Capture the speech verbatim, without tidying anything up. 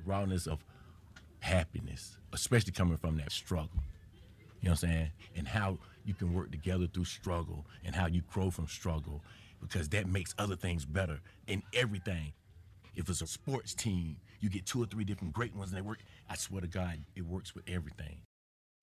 rawness of happiness, especially coming from that struggle. You know what I'm saying? And how you can work together through struggle and how you grow from struggle, because that makes other things better in everything. If it's a sports team, you get two or three different great ones and they work. I swear to God, it works with everything.